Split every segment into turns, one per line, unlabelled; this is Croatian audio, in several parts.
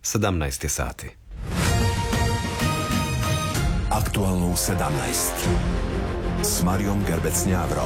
17 sati.
Aktualno u 17 s Marijom Gerbec-Njavro.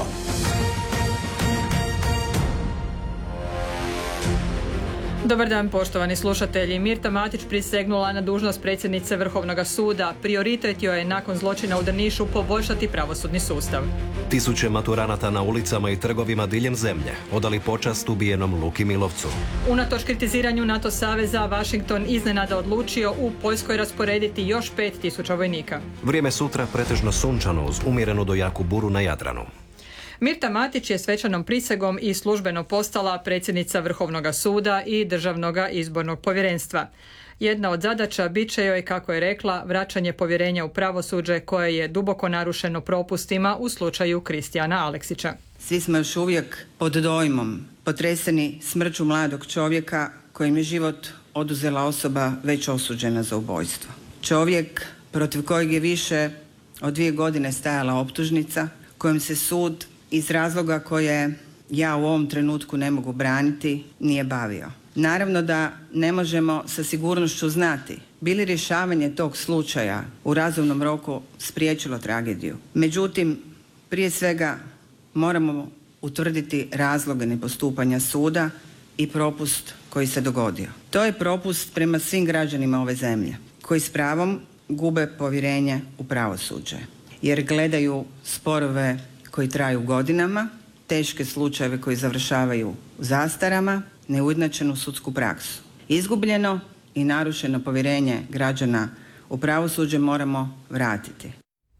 Dobar dan, poštovani slušatelji. Mirta Matić prisegnula na dužnost predsjednice Vrhovnog suda. Prioritet joj je nakon zločina u Drnišu poboljšati pravosudni sustav.
Tisuće maturanata na ulicama i trgovima diljem zemlje odali počast ubijenom Luki Milovcu.
Unatoč kritiziranju NATO saveza, Washington iznenada odlučio u Poljskoj rasporediti još 5.000 vojnika.
Vrijeme sutra pretežno sunčano uz umjerenu do jaku buru na Jadranu.
Mirta Matić je svečanom prisegom i službeno postala predsjednica Vrhovnog suda i Državnog izbornog povjerenstva. Jedna od zadaća bit će joj, kako je rekla, vraćanje povjerenja u pravosuđe koje je duboko narušeno propustima u slučaju Kristijana Aleksića.
Svi smo još uvijek pod dojmom, potreseni smrću mladog čovjeka kojem je život oduzela osoba već osuđena za ubojstvo. Čovjek protiv kojeg je više od 2 godine stajala optužnica, kojom se sud iz razloga koje ja u ovom trenutku ne mogu braniti nije bavio. Naravno da ne možemo sa sigurnošću znati bi li rješavanje tog slučaja u razumnom roku spriječilo tragediju. Međutim, prije svega moramo utvrditi razloge nepostupanja suda i propust koji se dogodio. To je propust prema svim građanima ove zemlje koji s pravom gube povjerenje u pravosuđe jer gledaju sporove koji traju godinama, teške slučajeve koji završavaju u zastarama, neujednačenu sudsku praksu. Izgubljeno i narušeno povjerenje građana u pravosuđe moramo vratiti.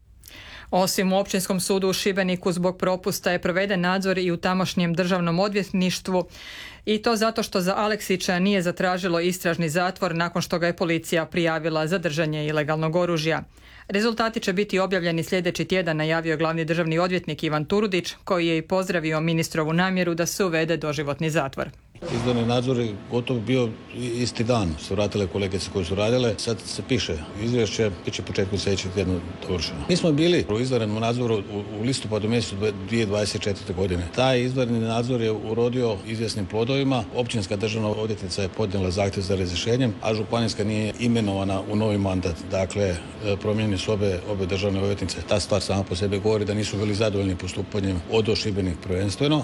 Osim u Općinskom sudu u Šibeniku zbog propusta je proveden nadzor i u tamošnjem državnom odvjetništvu i to zato što za Aleksića nije zatražilo istražni zatvor nakon što ga je policija prijavila za držanje ilegalnog oružja. Rezultati će biti objavljeni sljedeći tjedan, najavio glavni državni odvjetnik Ivan Turudić, koji je i pozdravio ministrovu namjeru da se uvede doživotni zatvor.
Izdani nadzor je gotovo bio isti dan, su vratile kolegice koje su radile. Sad se piše izvješće, bit će početkom sljedećeg tjedna dovršeno. Mi smo bili u izvanrednom nadzoru u listopadu mjesecu 2024. godine. Taj izvanredni nadzor je urodio izvjesnim plodovima. Općinska državna odvjetnica je podnijela zahtjev za razrješenjem, a županijska nije imenovana u novi mandat. Dakle, promijenjene su obe državne odvjetnice. Ta stvar sama po sebi govori da nisu bili zadovoljni postupanjem od Šibenik prvenstveno.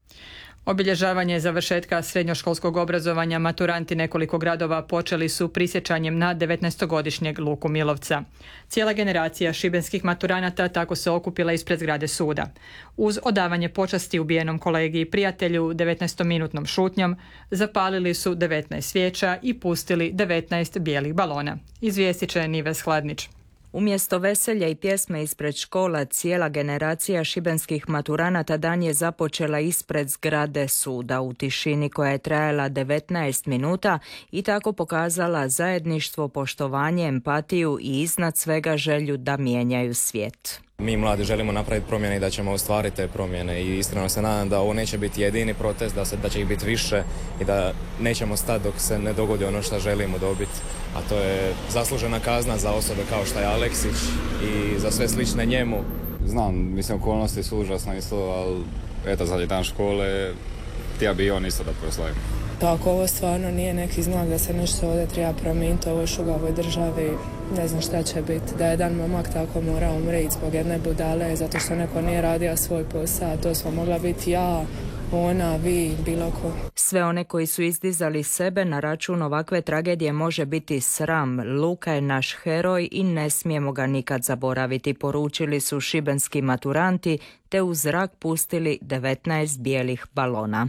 Obilježavanje završetka srednjoškolskog obrazovanja maturanti nekoliko gradova počeli su prisjećanjem na 19-godišnjeg Luku Milovca. Cijela generacija šibenskih maturanata tako se okupila ispred zgrade suda. Uz odavanje počasti ubijenom kolegi i prijatelju 19-minutnom šutnjom zapalili su 19 svijeća i pustili 19 bijelih balona. Izvijestit će Nives Hladnić.
Umjesto veselja i pjesme ispred škola, cijela generacija šibenskih maturanata dan je započela ispred zgrade suda u tišini koja je trajala 19 minuta i tako pokazala zajedništvo, poštovanje, empatiju i iznad svega želju da mijenjaju svijet.
Mi mladi želimo napraviti promjene i da ćemo ostvariti te promjene i iskreno se nadam da ovo neće biti jedini protest, da će ih biti više i da nećemo stati dok se ne dogodi ono što želimo dobiti, a to je zaslužena kazna za osobe kao što je Aleksić i za sve slične njemu.
Znam, mislim, okolnosti su užasno isto, ali eto, zadnji dan škole, htio bi i on isto da proslavim.
Pa ako ovo stvarno nije neki znak da se nešto ovdje treba promijeniti u ovoj šugavoj državi, ne znam šta će biti. Da je jedan momak tako morao umriti zbog jedne budale, zato što neko nije radio svoj posao. To smo mogla biti ja, ona, vi, bilo ko.
Sve one koji su izdizali sebe na račun ovakve tragedije može biti sram. Luka je naš heroj i ne smijemo ga nikad zaboraviti, poručili su šibenski maturanti te u zrak pustili 19 bijelih balona.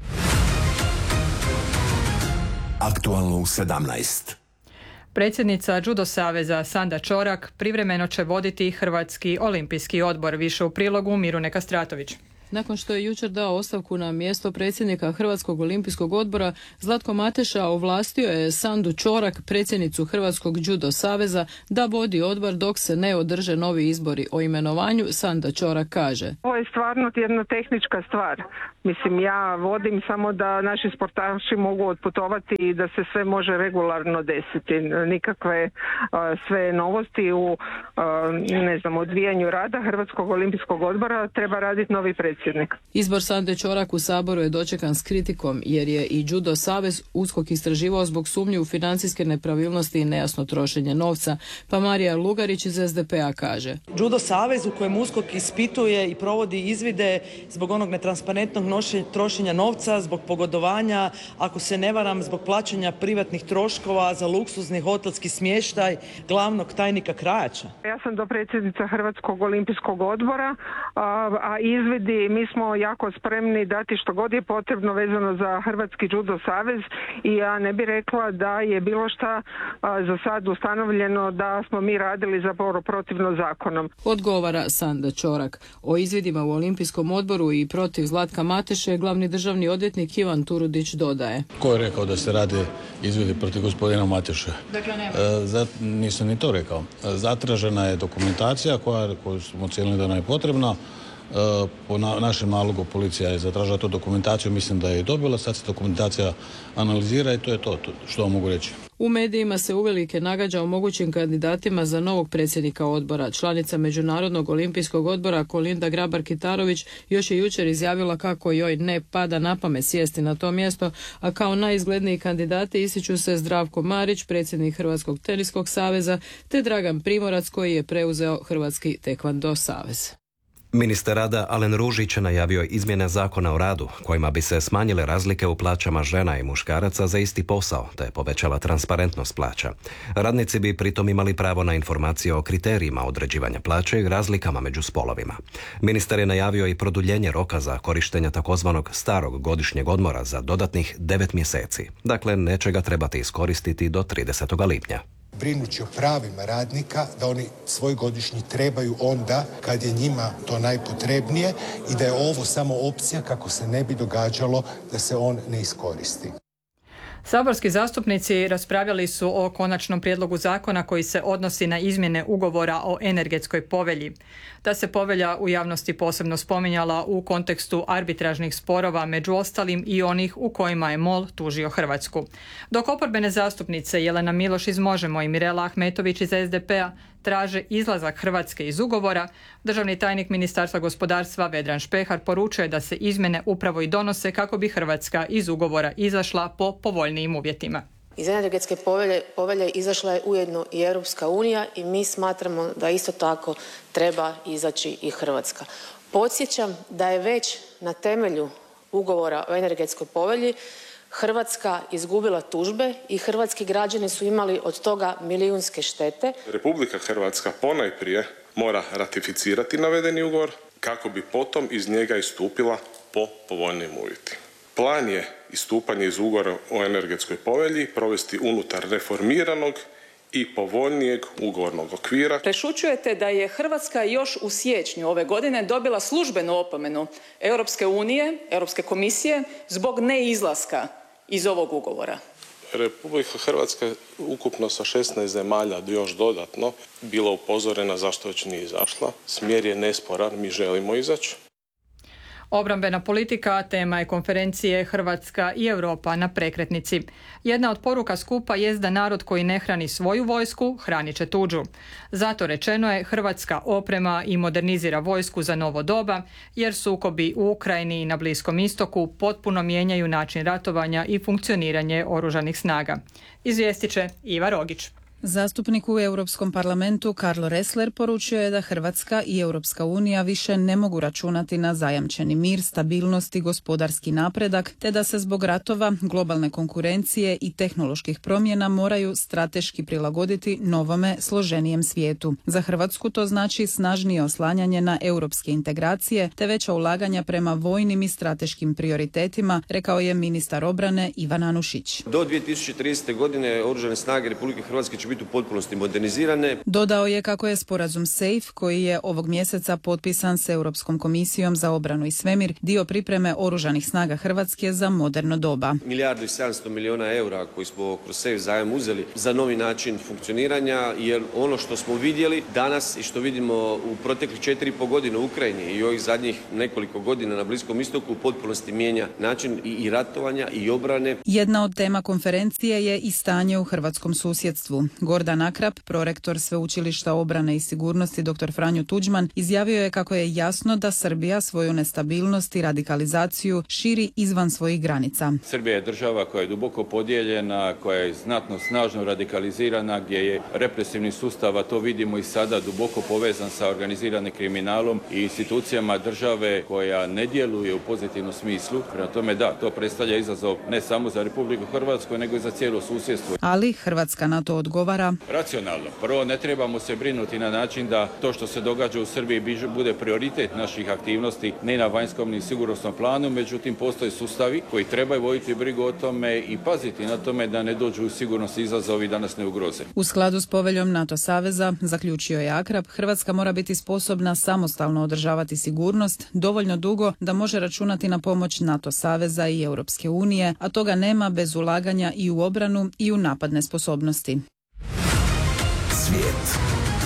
Aktualno u 17.
Predsjednica Judo saveza Sanda Čorak privremeno će voditi Hrvatski olimpijski odbor. Više u prilogu Mirune Kastratović.
Nakon što je jučer dao ostavku na mjesto predsjednika Hrvatskog olimpijskog odbora, Zlatko Mateša ovlastio je Sandu Čorak, predsjednicu Hrvatskog judo saveza, da vodi odbor dok se ne održe novi izbori. O imenovanju Sanda Čorak kaže:
Ovo je stvarno jedna tehnička stvar. Mislim, ja vodim samo da naši sportaši mogu otputovati i da se sve može regularno desiti. Nikakve sve novosti u odvijanju rada Hrvatskog olimpijskog odbora treba raditi novi predsjednik predsjednik.
Izbor Sande Čorak u Saboru je dočekan s kritikom jer je i Judo Savez USKOK istraživao zbog sumnje u financijske nepravilnosti i nejasno trošenje novca, pa Marija Lugarić iz SDP-a kaže.
Judo Savez u kojem USKOK ispituje i provodi izvide zbog onog netransparentnog trošenja novca, zbog pogodovanja, ako se ne varam, zbog plaćanja privatnih troškova za luksuzni hotelski smještaj glavnog tajnika Krajača.
Ja sam dopredsjednica Hrvatskog olimpijskog odbora, a izvidi, mi smo jako spremni dati što god je potrebno vezano za Hrvatski Judo Savez i ja ne bih rekla da je bilo šta za sad ustanovljeno da smo mi radili zapravo protivno zakonom.
Odgovara Sanda Čorak. O izvidima u Olimpijskom odboru i protiv Zlatka Mateše glavni državni odvjetnik Ivan Turudić dodaje.
Ko je rekao da se rade izvidi protiv gospodina Mateše?
Dakle, nema.
Nisam ni to rekao. Zatražena je dokumentacija koju smo ocijenili da nam je potrebna. Po našem nalogu policija je zatražila tu dokumentaciju, mislim da je dobila, sad se dokumentacija analizira i to je to što vam mogu reći.
U medijima se uvelike nagađa o mogućim kandidatima za novog predsjednika odbora. Članica Međunarodnog olimpijskog odbora Kolinda Grabar-Kitarović još je jučer izjavila kako joj ne pada na pamet sjesti na to mjesto, a kao najizgledniji kandidati ističu se Zdravko Marić, predsjednik Hrvatskog teniskog saveza, te Dragan Primorac koji je preuzeo Hrvatski tekvando savez.
Ministar rada Alen Ružić najavio izmjene zakona o radu kojima bi se smanjile razlike u plaćama žena i muškaraca za isti posao te povećala transparentnost plaća. Radnici bi pritom imali pravo na informacije o kriterijima određivanja plaće i razlikama među spolovima. Ministar je najavio i produljenje roka za korištenje takozvanog starog godišnjeg odmora za dodatnih 9 mjeseci. Dakle, neće ga trebati iskoristiti do 30. lipnja.
Brinući o pravima radnika, da oni svoj godišnji trebaju onda kad je njima to najpotrebnije i da je ovo samo opcija kako se ne bi događalo da se on ne iskoristi.
Saborski zastupnici raspravljali su o konačnom prijedlogu zakona koji se odnosi na izmjene ugovora o energetskoj povelji. Ta se povelja u javnosti posebno spominjala u kontekstu arbitražnih sporova, među ostalim i onih u kojima je MOL tužio Hrvatsku. Dok oporbene zastupnice Jelena Miloš iz Možemo i Mirela Ahmetović iz SDP-a traže izlazak Hrvatske iz ugovora, državni tajnik Ministarstva gospodarstva Vedran Špehar poručuje da se izmjene upravo i donose kako bi Hrvatska iz ugovora izašla po povoljnijim uvjetima.
Iz energetske povelje izašla je ujedno i Europska unija i mi smatramo da isto tako treba izaći i Hrvatska. Podsjećam da je već na temelju ugovora o energetskoj povelji Hrvatska izgubila tužbe i hrvatski građani su imali od toga milijunske štete.
Republika Hrvatska ponajprije mora ratificirati navedeni ugovor kako bi potom iz njega istupila po povoljnim uvjetima. Plan je istupanje iz ugovora o energetskoj povelji provesti unutar reformiranog i povoljnijeg ugovornog okvira.
Prešućujete da je Hrvatska još u siječnju ove godine dobila službenu opomenu Europske unije, Europske komisije zbog neizlaska iz ovog ugovora.
Republika Hrvatska ukupno sa 16 zemalja još dodatno bila upozorena zašto već nije izašla. Smjer je nesporan, mi želimo izaći.
Obrambena politika tema je konferencije Hrvatska i Europa na prekretnici. Jedna od poruka skupa jest da narod koji ne hrani svoju vojsku, hranit će tuđu. Zato rečeno je Hrvatska oprema i modernizira vojsku za novo doba, jer sukobi u Ukrajini i na Bliskom istoku potpuno mijenjaju način ratovanja i funkcioniranje oružanih snaga. Izvijestit će Iva Rogić.
Zastupnik u Europskom parlamentu Karlo Ressler poručio je da Hrvatska i Europska unija više ne mogu računati na zajamčeni mir, stabilnost i gospodarski napredak, te da se zbog ratova, globalne konkurencije i tehnoloških promjena moraju strateški prilagoditi novome, složenijem svijetu. Za Hrvatsku to znači snažnije oslanjanje na europske integracije, te veća ulaganja prema vojnim i strateškim prioritetima, rekao je ministar obrane Ivan Anušić.
Do 2030. godine Oružane snage Republike Hrvatske će biti u potpunosti modernizirane.
Dodao je kako je sporazum SAFE, koji je ovog mjeseca potpisan s Europskom komisijom za obranu i svemir, dio pripreme Oružanih snaga Hrvatske za moderno doba.
1,7 milijardi eura koji smo kroz SAFE zajam uzeli za novi način funkcioniranja, jer ono što smo vidjeli danas i što vidimo u proteklih 4,5 godine u Ukrajini i ovih zadnjih nekoliko godina na Bliskom istoku u potpunosti mijenja način i ratovanja i obrane.
Jedna od tema konferencije je i stanje u hrvatskom susjedstvu. Gordan Akrap, prorektor Sveučilišta obrane i sigurnosti dr. Franjo Tuđman, izjavio je kako je jasno da Srbija svoju nestabilnost i radikalizaciju širi izvan svojih granica.
Srbija je država koja je duboko podijeljena, koja je znatno snažno radikalizirana, gdje je represivni sustav, a to vidimo i sada, duboko povezan sa organiziranim kriminalom i institucijama države koja ne djeluje u pozitivnom smislu. Prema tome da, to predstavlja izazov ne samo za Republiku Hrvatsku, nego i za cijelo susjedstvo.
Ali Hrvatska na to odgovara
racionalno. Prvo, ne trebamo se brinuti na način da to što se događa u Srbiji bude prioritet naših aktivnosti, ne na vanjskom ni sigurnosnom planu, međutim postoje sustavi koji trebaju voditi brigu o tome i paziti na tome da ne dođu u sigurnosni izazovi da nas ne ugroze.
U skladu s poveljom NATO saveza, zaključio je Akrap, Hrvatska mora biti sposobna samostalno održavati sigurnost dovoljno dugo da može računati na pomoć NATO saveza i Europske unije, a toga nema bez ulaganja i u obranu i u napadne sposobnosti.
Svijet.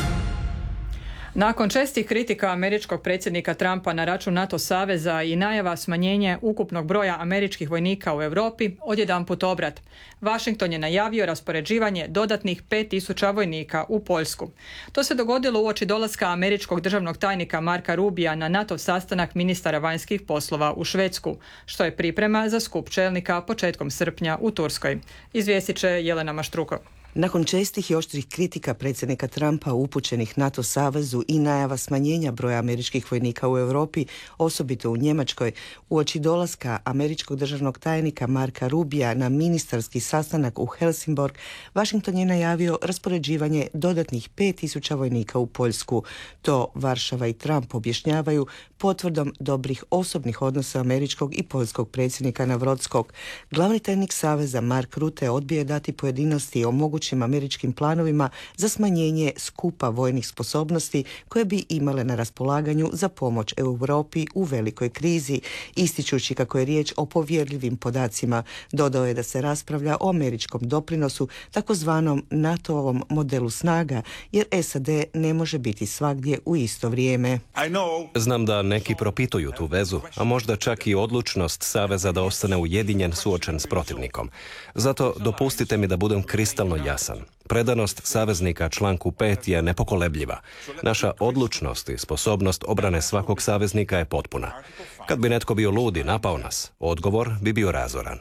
Nakon čestih kritika američkog predsjednika Trumpa na račun NATO saveza i najava smanjenja ukupnog broja američkih vojnika u Europi, odjedanput obrat. Washington je najavio raspoređivanje dodatnih 5.000 vojnika u Poljsku. To se dogodilo uoči dolaska američkog državnog tajnika Marka Rubija na NATO sastanak ministara vanjskih poslova u Švedsku, što je priprema za skup čelnika početkom srpnja u Turskoj. Izvijestit će Jelena Maštruko.
Nakon čestih i oštrih kritika predsjednika Trumpa upućenih NATO savezu i najava smanjenja broja američkih vojnika u Europi, osobito u Njemačkoj, uoči dolaska američkog državnog tajnika Marka Rubija na ministarski sastanak u Helsingborg, Washington je najavio raspoređivanje dodatnih 5.000 vojnika u Poljsku. To Varšava i Trump objašnjavaju potvrdom dobrih osobnih odnosa američkog i poljskog predsjednika Navrodskog. Glavni tajnik saveza Mark Rutte odbio je dati pojedinosti o mogućim američkim planovima za smanjenje skupa vojnih sposobnosti koje bi imale na raspolaganju za pomoć Europi u velikoj krizi, ističući kako je riječ o povjerljivim podacima. Dodao je da se raspravlja o američkom doprinosu takozvanom NATO-ovom modelu snaga, jer SAD ne može biti svagdje u isto vrijeme.
Znam da neki propituju tu vezu, a možda čak i odlučnost saveza da ostane ujedinjen suočen s protivnikom. Zato dopustite mi da budem kristalno jasan. Predanost saveznika članku 5 je nepokolebljiva. Naša odlučnost i sposobnost obrane svakog saveznika je potpuna. Kad bi netko bio lud i napao nas, odgovor bi bio razoran.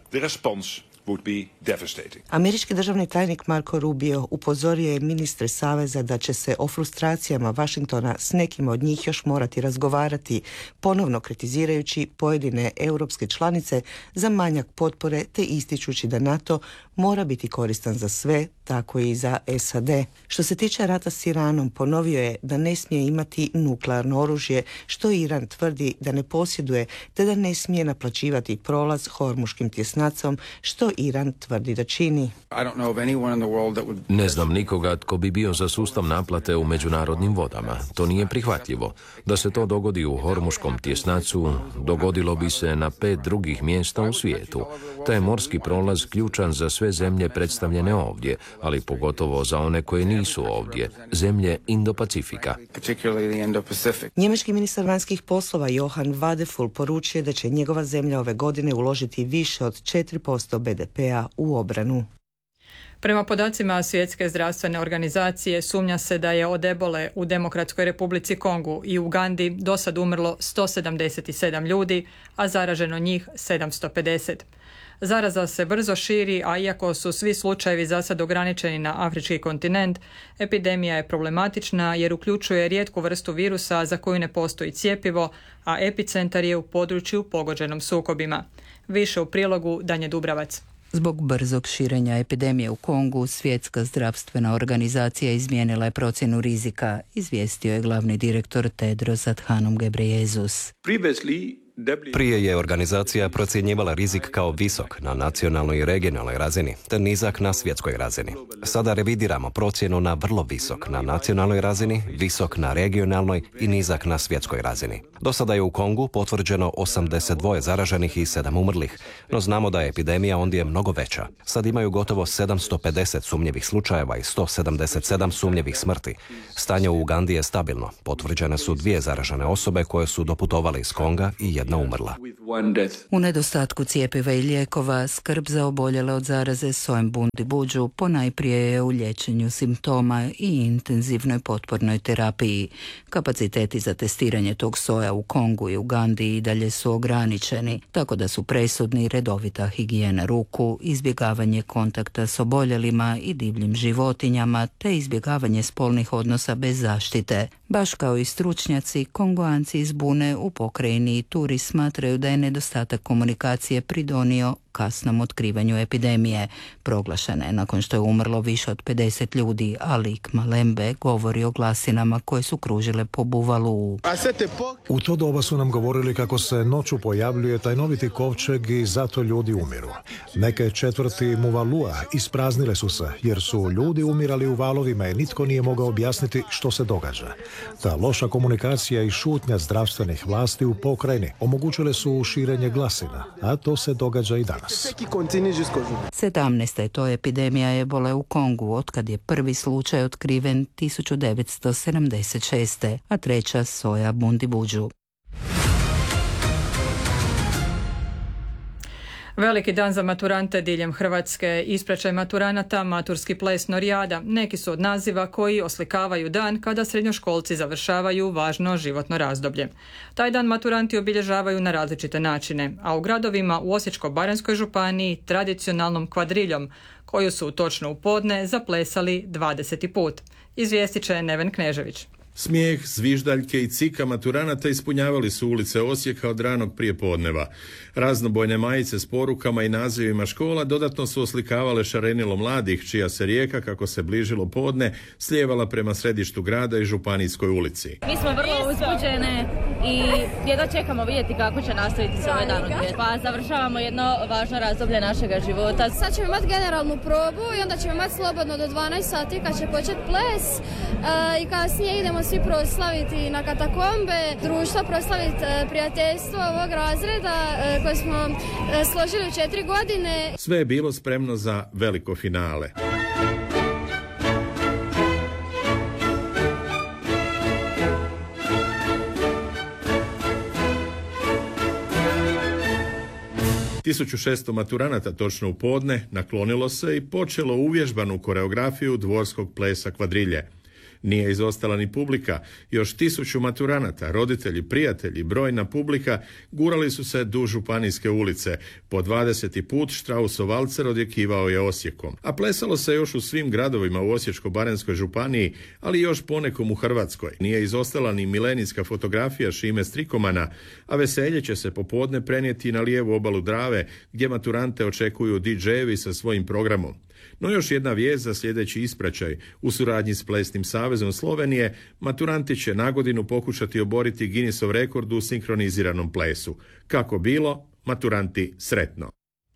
Američki državni tajnik Marco Rubio upozorio je ministre saveza da će se o frustracijama Washingtona s nekim od njih još morati razgovarati, ponovno kritizirajući pojedine europske članice za manjak potpore te ističući da NATO mora biti koristan za sve, tako i za SAD. Što se tiče rata s Iranom, ponovio je da ne smije imati nuklearno oružje, što Iran tvrdi da ne posjeduje, te da ne smije naplaćivati prolaz Hormuškim tjesnacom, što Iran tvrdi da čini.
Ne znam nikoga tko bi bio za sustav naplate u međunarodnim vodama. To nije prihvatljivo. Da se to dogodi u Hormuškom tjesnacu, dogodilo bi se na 5 drugih mjesta u svijetu. Taj je morski prolaz ključan za sve zemlje predstavljene ovdje, ali pogotovo za one koje nisu ovdje, zemlje Indo-Pacifika.
Njemački ministar vanjskih poslova Johann Wadephul poručuje da će njegova zemlja ove godine uložiti više od 4% BDP-a u obranu.
Prema podacima Svjetske zdravstvene organizacije, sumnja se da je od ebole u Demokratskoj Republici Kongu i Ugandi do sad umrlo 177 ljudi, a zaraženo njih 750. Zaraza se brzo širi, a iako su svi slučajevi za sad ograničeni na afrički kontinent, epidemija je problematična jer uključuje rijetku vrstu virusa za koju ne postoji cjepivo, a epicentar je u području pogođenom sukobima. Više u prilogu Danje Dubravac.
Zbog brzog širenja epidemije u Kongu, Svjetska zdravstvena organizacija izmijenila je procjenu rizika, izvijestio je glavni direktor Tedros Adhanom Ghebreyesus.
Prije je organizacija procjenjivala rizik kao visok na nacionalnoj i regionalnoj razini, te nizak na svjetskoj razini. Sada revidiramo procjenu na vrlo visok na nacionalnoj razini, visok na regionalnoj i nizak na svjetskoj razini. Do sada je u Kongu potvrđeno 82 zaraženih i 7 umrlih, no znamo da je epidemija ondje mnogo veća. Sad imaju gotovo 750 sumnjivih slučajeva i 177 sumnjivih smrti. Stanje u Ugandi je stabilno. Potvrđene su 2 zaražene osobe koje su doputovale iz Konga i 1 jedna umrla.
U nedostatku cijepiva i lijekova, skrb za oboljele od zaraze sojem bundi buđu ponajprije je u liječenju simptoma i intenzivnoj potpornoj terapiji. Kapaciteti za testiranje tog soja u Kongu i Ugandi i dalje su ograničeni, tako da su presudni redovita higijena ruku, izbjegavanje kontakta s oboljelima i divljim životinjama te izbjegavanje spolnih odnosa bez zaštite. Baš kao i stručnjaci, Kongoanci iz Bune u pokrajini Ituri smatraju da je nedostatak komunikacije pridonio kasnom otkrivanju epidemije. Proglašena je nakon što je umrlo više od 50 ljudi, a Lik Malembe govori o glasinama koje su kružile po Buvalu.
U to doba su nam govorili kako se noću pojavljuje tajnoviti kovčeg i zato ljudi umiru. Neke četvrti Muvalua ispraznile su se jer su ljudi umirali u valovima i nitko nije mogao objasniti što se događa. Ta loša komunikacija i šutnja zdravstvenih vlasti u pokrajini omogućile su širenje glasina, a to se događa i danas.
17. je to epidemija ebole u Kongu, otkad je prvi slučaj otkriven 1976. a treća soja bundi buđu.
Veliki dan za maturante diljem Hrvatske. Ispraćaj maturanata, maturski ples Norijada. Neki su od naziva koji oslikavaju dan kada srednjoškolci završavaju važno životno razdoblje. Taj dan maturanti obilježavaju na različite načine, a u gradovima u Osječko-baranjskoj županiji tradicionalnom kvadriljom, koju su točno u podne zaplesali 20. put. Izvijestit će Neven Knežević.
Smijeh, zviždaljke i cika maturanata ispunjavali su ulice Osijeka od ranog prijepodneva. Raznobojne majice s porukama i nazivima škola dodatno su oslikavale šarenilo mladih, čija se rijeka, kako se bližilo podne, slijevala prema središtu grada i Županijskoj ulici.
Mi smo vrlo uzbuđene i jedva čekamo vidjeti kako će nastaviti se ovaj dan odvijeti. Pa završavamo jedno važno razdoblje našega života.
Sad ćemo imati generalnu probu i onda ćemo imati slobodno do 12 sati kad će početi ples i kasnije idemo svi proslaviti na katakombe društva, proslaviti prijateljstvo ovog razreda koje smo složili u 4 godine.
Sve je bilo spremno za veliko finale. Tisuću 600 maturanata točno u podne naklonilo se i počelo uvježbanu koreografiju dvorskog plesa kvadrilje. Nije izostala ni publika, još 1000 maturanata, roditelji, prijatelji, brojna publika gurali su se duž Županijske ulice. Po 20. put Štrausov valcer odjekivao je Osijekom. A plesalo se još u svim gradovima u Osječko-baranjskoj županiji, ali još ponekom u Hrvatskoj. Nije izostala ni milenijska fotografija Šime Strikomana, a veselje će se popodne prenijeti na lijevu obalu Drave, gdje maturante očekuju DJ-evi sa svojim programom. No još jedna vijest za sljedeći ispraćaj. U suradnji s Plesnim savezom Slovenije, maturanti će nagodinu pokušati oboriti Guinnessov rekord u sinkroniziranom plesu. Kako bilo, maturanti sretno.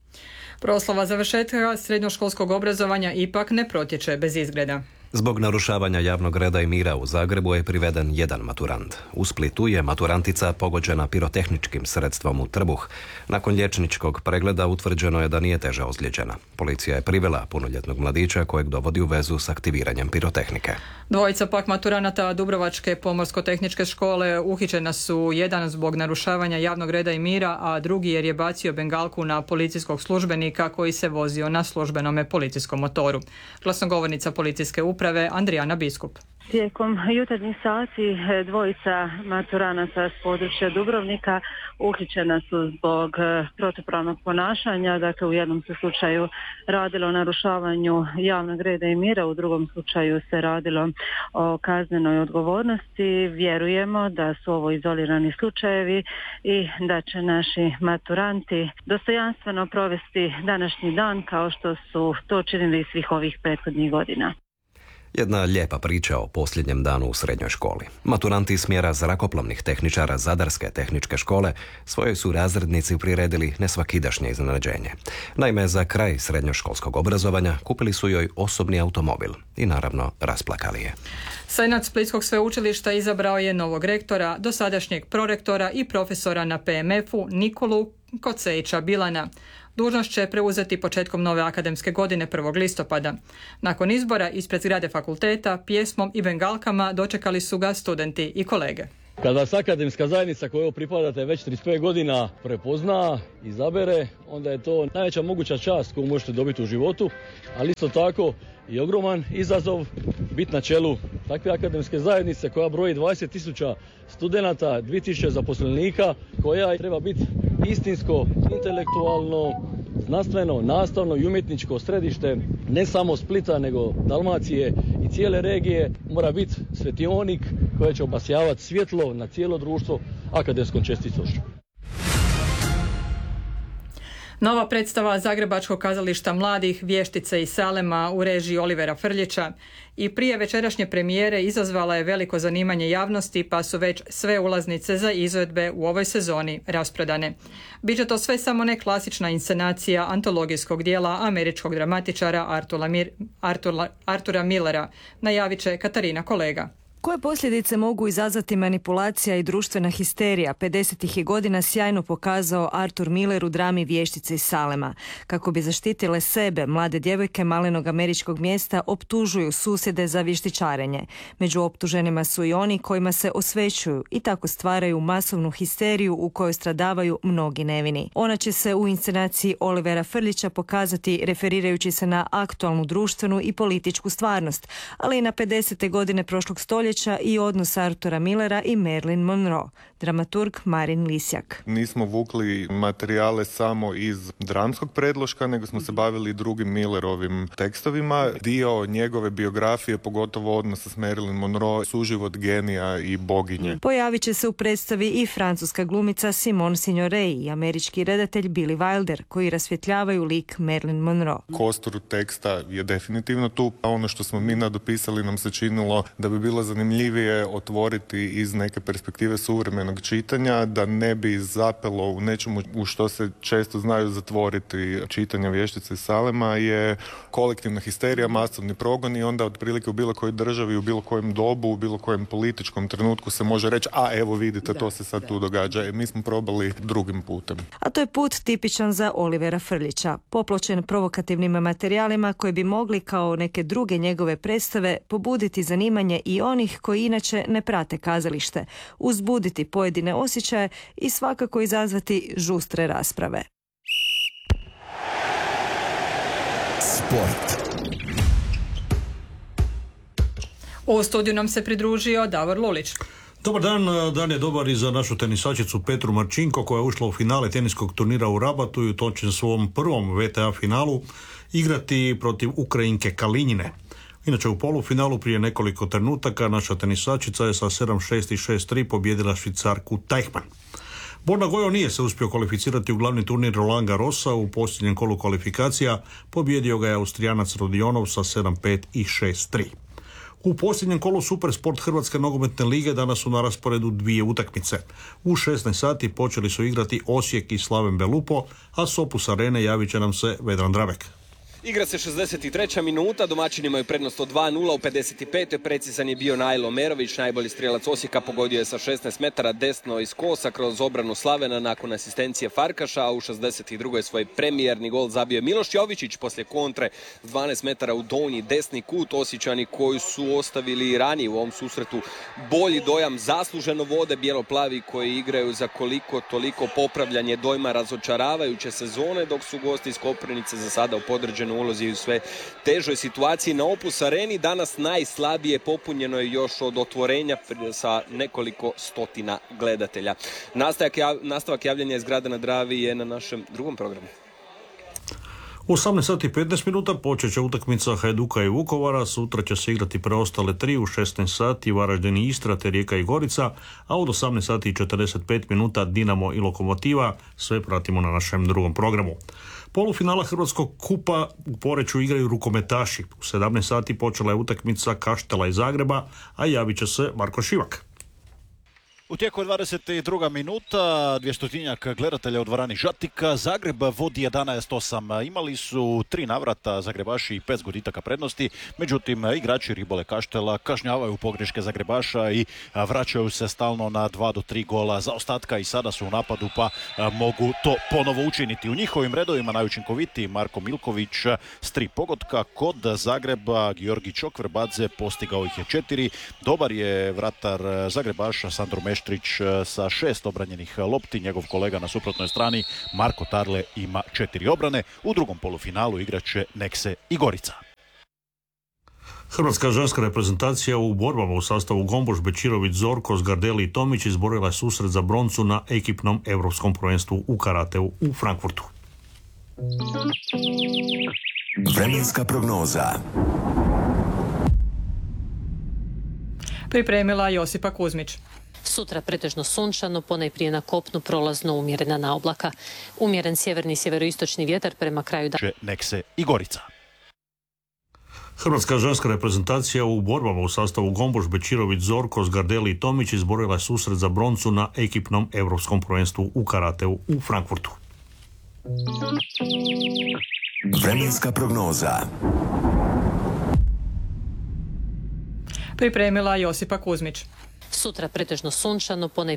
Proslava završetka srednjoškolskog obrazovanja ipak ne protječe bez izgleda.
Zbog narušavanja javnog reda i mira u Zagrebu je priveden jedan maturant. U Splitu je maturantica pogođena pirotehničkim sredstvom u trbuh. Nakon liječničkog pregleda utvrđeno je da nije teže ozlijeđena. Policija je privela punoljetnog mladića kojeg dovodi u vezu s aktiviranjem pirotehnike.
Dvojica pak maturanata Dubrovačke pomorsko-tehničke škole uhićena su, jedan zbog narušavanja javnog reda i mira, a drugi jer je bacio bengalku na policijskog službenika koji se vozio na službenome policijskom motoru. Glasnogovornica policijske uprave Andrijana Biskup.
Tijekom jutarnjih sati dvojica maturanata s područja Dubrovnika uhićena su zbog protupravnog ponašanja. Dakle, u jednom se slučaju radilo o narušavanju javnog reda i mira, u drugom slučaju se radilo o kaznenoj odgovornosti. Vjerujemo da su ovo izolirani slučajevi i da će naši maturanti dostojanstveno provesti današnji dan kao što su to činili svih ovih prethodnih godina.
Jedna lijepa priča o posljednjem danu u srednjoj školi. Maturanti smjera zrakoplovnih tehničara Zadarske tehničke škole svojoj su razrednici priredili nesvakidašnje iznenađenje. Naime, za kraj srednjoškolskog obrazovanja kupili su joj osobni automobil i naravno rasplakali je.
Senat Splitskog sveučilišta izabrao je novog rektora, dosadašnjeg prorektora i profesora na PMF-u Nikolu Kocejića Bilana. Dužnost će preuzeti početkom nove akademske godine 1. listopada. Nakon izbora ispred zgrade fakulteta pjesmom i bengalkama dočekali su ga studenti i kolege.
Kad vas akademska zajednica kojoj pripadate već 35 godina prepozna, izabere, onda je to najveća moguća čast koju možete dobiti u životu, ali isto tako i ogroman izazov biti na čelu takve akademske zajednice koja broji 20.000 studenata, 2.000 zaposlenika, koja treba biti istinsko, intelektualno, znanstveno, nastavno i umjetničko središte ne samo Splita nego Dalmacije i cijele regije. Mora biti svetionik koji će obasjavati svjetlo na cijelo društvo akademskom čestitošću.
Nova predstava Zagrebačkog kazališta mladih Vještice iz Salema u režiji Olivera Frljića i prije večerašnje premijere izazvala je veliko zanimanje javnosti, pa su već sve ulaznice za izvedbe u ovoj sezoni rasprodane. Biće to sve samo ne klasična inscenacija antologijskog dijela američkog dramatičara Artura Millera, najavit će Katarina Kolega.
Koje posljedice mogu izazvati manipulacija i društvena histerija 50-ih je godina sjajno pokazao Artur Miller u drami Vještice iz Salema. Kako bi zaštitile sebe, mlade djevojke malenog američkog mjesta optužuju susjede za vještičarenje. Među optuženima su i oni kojima se osvećuju i tako stvaraju masovnu histeriju u kojoj stradavaju mnogi nevini. Ona će se u inscenaciji Olivera Frljića pokazati referirajući se na aktualnu društvenu i političku stvarnost, ali i na 50. godine prošlog stoljeća i odnos Artura Millera i Marilyn Monroe. Dramaturg Marin Lisjak.
Nismo vukli materijale samo iz dramskog predloška, nego smo se bavili drugim Millerovim tekstovima. Dio njegove biografije, pogotovo odnosa s Marilyn Monroe, suživot genija i boginje.
Pojavit će se u predstavi i francuska glumica Simone Signoret i američki redatelj Billy Wilder, koji rasvjetljavaju lik Marilyn Monroe.
Kostur teksta je definitivno tu, a ono što smo mi nadopisali nam se činilo da bi bilo zanimljivije otvoriti iz neke perspektive suvremenog čitanja, da ne bi zapelo u nečemu u što se često znaju zatvoriti čitanja Vještice iz Salema, je kolektivna histerija, masovni progon i onda otprilike u bilo kojoj državi, u bilo kojem dobu, u bilo kojem političkom trenutku se može reći, a evo vidite, to se sad tu događa. Mi smo probali drugim putem.
A to je put tipičan za Olivera Frljića, popločen provokativnim materijalima koji bi mogli kao neke druge njegove predstave pobuditi zanimanje i onih koji inače ne prate kazalište, uzbuditi pojedine osjećaje i svakako izazvati žustre rasprave.
Sport.
U studiju nam se pridružio Davor Lulić.
Dobar dan, dan je dobar i za našu tenisačicu Petru Marčinko koja je ušla u finale teniskog turnira u Rabatu i to će svom prvom VTA finalu igrati protiv Ukrajinke Kalinjine. Inače u polufinalu prije nekoliko trenutaka naša tenisačica je sa 7-6 i 6-3 pobjedila Švicarku Teichmann. Borna Gojo nije se uspio kvalificirati u glavni turnir Roland Garrosa u posljednjem kolu kvalifikacija, pobjedio ga je Austrijanac Rodionov sa 7-5 i 6-3. U posljednjem kolu Supersport Hrvatske nogometne lige danas su na rasporedu dvije utakmice. U 16 sati počeli su igrati Osijek i Slaven Belupo, a s Opus Arene javit će nam se Vedran Drabek.
Igra se 63. minuta, domaćini imaju prednost od 2-0, u 55. precizan je bio Najlo Merović, najbolji strijelac Osijeka, pogodio je sa 16 metara desno iz kosa kroz obranu Slavena nakon asistencije Farkaša, a u 62. svoj premijerni gol zabio je Miloš Jovičić poslije kontre s 12 metara u donji desni kut. Osječani koji su ostavili ranije u ovom susretu bolji dojam, zasluženo vode bijeloplavi koji igraju za koliko toliko popravljanje dojma razočaravajuće sezone, dok su gosti iz Koprivnice za sada u podređenu ulozi u sve težoj situaciji. Na Opus Areni danas najslabije popunjeno je još od otvorenja sa nekoliko stotina gledatelja. Nastavak javljanja iz grada na Dravi je na našem drugom programu.
U 18 sati 15 minuta počet će utakmica Hajduka i Vukovara, sutra će se igrati preostale 3 u 16 sati Varaždin i Istra te Rijeka i Gorica, a od 18 sati i 45 minuta Dinamo i Lokomotiva, sve pratimo na našem drugom programu. Polufinala Hrvatskog kupa u Poreču igraju rukometaši. U 17 sati počela je utakmica Kaštela i Zagreba, a javit će se Marko Šivak.
U tijeku 22. minuta, 200-tinjak gledatelja u dvorani Žatika. Zagreb vodi 11-8. Imali su 3 navrata Zagrebaši i 5 gubitaka prednosti. Međutim, igrači Ribole Kaštela kažnjavaju pogreške Zagrebaša i vraćaju se stalno na 2 do 3 gola zaostatka i sada su u napadu pa mogu to ponovo učiniti. U njihovim redovima najučinkovitiji Marko Milković s 3 pogotka. Kod Zagreba Georgi Čokverbadze postigao ih je 4. Dobar je vratar Zagrebaša Sandro Meščić Oštrić sa 6 obranjenih lopti, njegov kolega na suprotnoj strani Marko Tarle ima 4 obrane. U drugom polufinalu igraće Nekse i Gorica.
Hrvatska ženska reprezentacija u borbama u sastavu Gomboš, Bečirović, Zorko, Zgardeli i Tomić izborila je susret za broncu na ekipnom europskom prvenstvu u karateu u Frankfurtu.
Vremenska prognoza.
Pripremila Josipa Kuzmić.
Sutra pretežno sunčano, ponajprije na kopnu prolazno umjerena naoblaka. Umjeren sjeverni i sjeveroistočni vjetar prema kraju dana.
Nekse i Gorica.
Hrvatska ženska reprezentacija u borbama u sastavu Gomboš, Bečirović, Zorko, Zgardeli i Tomić izborila je susret za broncu na ekipnom europskom prvenstvu u karateu u Frankfurtu.
Vremenska prognoza.
Pripremila Josipa Kuzmić.
Sutra pretežno sunčano, ponajprije